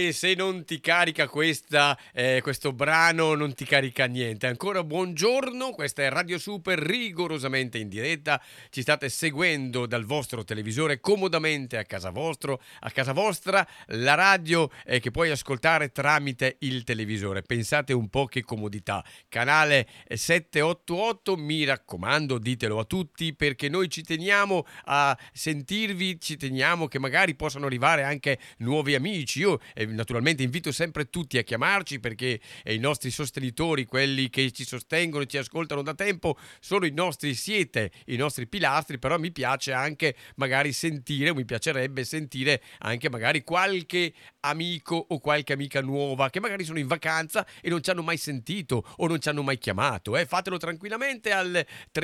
se non ti carica questo brano non ti carica niente. Ancora buongiorno, questa è Radio Super rigorosamente in diretta. Ci state seguendo dal vostro televisore comodamente a casa vostra, la radio che puoi ascoltare tramite il televisore. Pensate un po' che comodità. Canale 788, mi raccomando, ditelo a tutti perché noi ci teniamo a sentirvi, ci teniamo che magari possano arrivare anche nuovi amici. Io naturalmente invito sempre tutti a chiamarci perché i nostri sostenitori, quelli che ci sostengono e ci ascoltano da tempo, siete i nostri pilastri, però mi piace anche magari mi piacerebbe sentire anche magari qualche amico o qualche amica nuova che magari sono in vacanza e non ci hanno mai sentito o non ci hanno mai chiamato. Fatelo tranquillamente al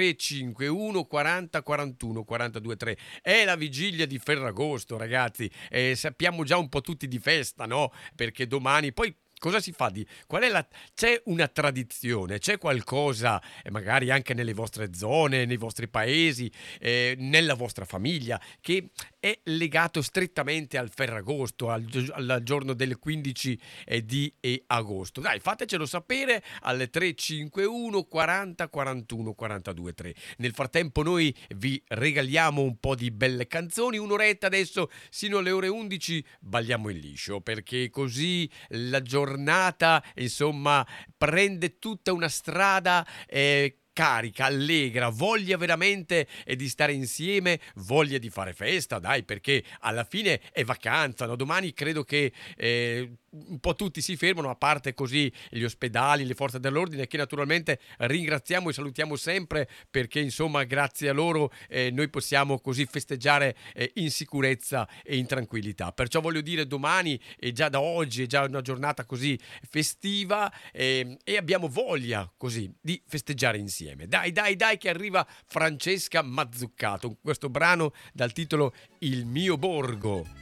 351 40 41 42 3. È la vigilia di Ferragosto, ragazzi, sappiamo già un po' tutti di festa, no? Perché domani poi cosa si fa c'è una tradizione, c'è qualcosa, magari anche nelle vostre zone, nei vostri paesi, nella vostra famiglia, che è legato strettamente al Ferragosto, al giorno del 15 di agosto. Dai, fatecelo sapere al 351 40 41 42 3. Nel frattempo noi vi regaliamo un po' di belle canzoni, un'oretta adesso, sino alle ore 11 balliamo il liscio, perché così la giornata, insomma, prende tutta una strada carica, allegra, voglia veramente di stare insieme, voglia di fare festa, dai, perché alla fine è vacanza, no? Domani credo che un po' tutti si fermano, a parte così gli ospedali, le forze dell'ordine, che naturalmente ringraziamo e salutiamo sempre, perché insomma grazie a loro noi possiamo così festeggiare in sicurezza e in tranquillità. Perciò voglio dire, domani e già da oggi è già una giornata così festiva, e abbiamo voglia così di festeggiare insieme. Dai che arriva Francesca Mazzuccato con questo brano dal titolo Il mio borgo.